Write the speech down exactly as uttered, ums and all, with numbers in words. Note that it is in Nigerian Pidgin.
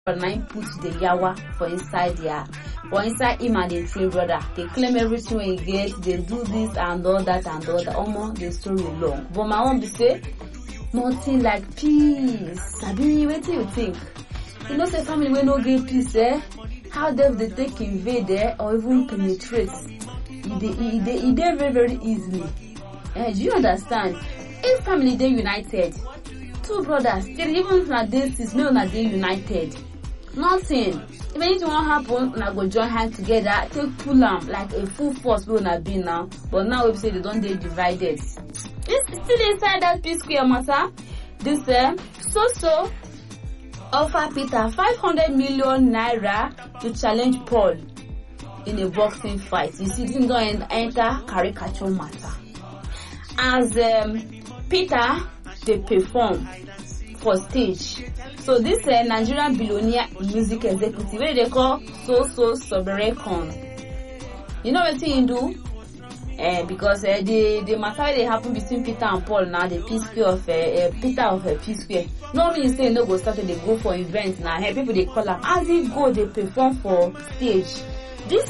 nine put the yawa for inside their for inside him and the twin brother. They claim everything when he get, they do this and all that and all that. Almost the story long. But my own be say nothing like peace. Sabi, what do you think? You know, say family when no get peace, eh? How does they take invade there or even penetrate? It they very very easily. Eh, do you understand? If family they united, two brothers, they even na they sis, no na they united. Nothing. If anything won't happen, na go join hands together, take pull them like a full force we na be now. But now we say they don't they divided. This still inside that P Square matter. This uh, so so offer Peter five hundred million naira to challenge Paul in a boxing fight. You see, didn't go and enter caricature matter. As um, Peter they perform for stage. So this uh, Nigerian billionaire music executive, where they call So So Soberekon. You know what he do? Uh, because uh, the the matter they happen between Peter and Paul now, the P Square of uh, uh, Peter of uh, P Square. Normally you say no go start, they go for events now. Hey, people they call them as he go, they perform for stage. This